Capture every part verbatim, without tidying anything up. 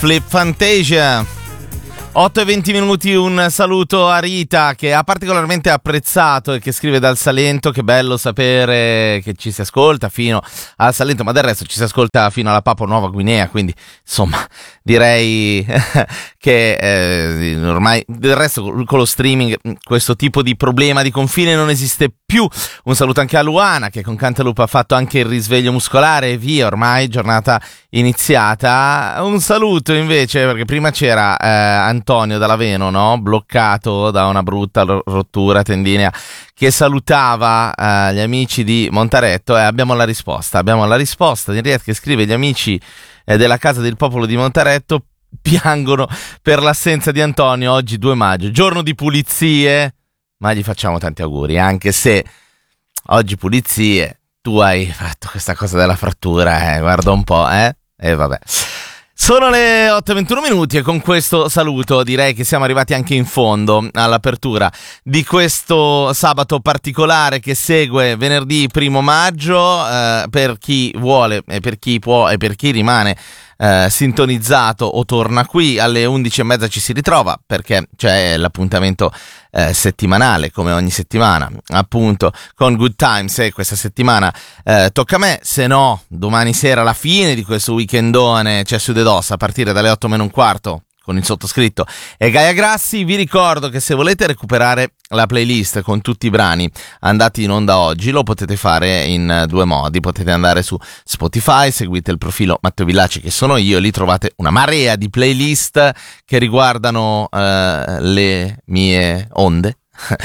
Flip Fantasia. otto e venti minuti, un saluto a Rita che ha particolarmente apprezzato e che scrive dal Salento. Che bello sapere che ci si ascolta fino al Salento, ma del resto ci si ascolta fino alla Papua Nuova Guinea, quindi insomma direi che eh, ormai del resto con lo streaming questo tipo di problema di confine non esiste più. Un saluto anche a Luana che con Cantaloupe ha fatto anche il risveglio muscolare e via, ormai giornata iniziata. Un saluto invece perché prima c'era eh, Antonio Dallaveno, no? Bloccato da una brutta rottura tendinea, che salutava eh, gli amici di Montaretto, e abbiamo la risposta abbiamo la risposta di Henriette che scrive: gli amici eh, della Casa del Popolo di Montaretto piangono per l'assenza di Antonio oggi due maggio, giorno di pulizie, ma gli facciamo tanti auguri, anche se oggi pulizie, tu hai fatto questa cosa della frattura, eh, guarda un po', eh, e vabbè. Sono le otto e ventuno minuti e con questo saluto direi che siamo arrivati anche in fondo all'apertura di questo sabato particolare che segue venerdì primo maggio. Eh, per chi vuole e per chi può e per chi rimane eh, sintonizzato o torna qui alle undici e mezza ci si ritrova, perché c'è l'appuntamento eh, settimanale come ogni settimana appunto con Good Times, e questa settimana eh, tocca a me, se no domani sera alla fine di questo weekendone c'è Su De Dos a partire dalle otto meno un quarto con il sottoscritto e Gaia Grassi. Vi ricordo che se volete recuperare la playlist con tutti i brani andati in onda oggi lo potete fare in due modi. Potete andare su Spotify, seguite il profilo Matteo Villaci che sono io, lì trovate una marea di playlist che riguardano eh, le mie onde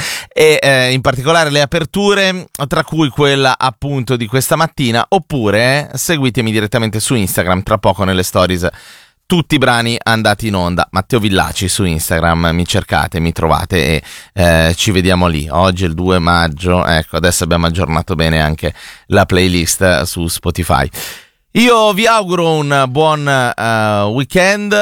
e eh, in particolare le aperture, tra cui quella appunto di questa mattina, oppure eh, seguitemi direttamente su Instagram, tra poco nelle stories tutti i brani andati in onda. Matteo Villaci su Instagram, mi cercate, mi trovate e eh, ci vediamo lì. Oggi è il due maggio, ecco, adesso abbiamo aggiornato bene anche la playlist su Spotify. Io vi auguro un buon uh, weekend,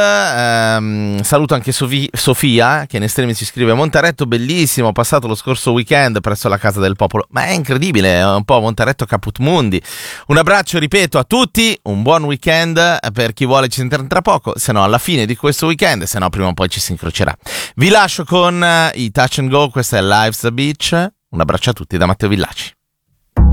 um, saluto anche Sofi- Sofia che in estremi ci scrive: Montaretto bellissimo, ho passato lo scorso weekend presso la Casa del Popolo, ma è incredibile, è un po' Montaretto caput mundi. Un abbraccio, ripeto, a tutti, un buon weekend, per chi vuole ci sentirà tra poco, se no alla fine di questo weekend, se no prima o poi ci si incrocerà. Vi lascio con uh, i Touch and Go, questa è Life's a Beach, un abbraccio a tutti da Matteo Villaci.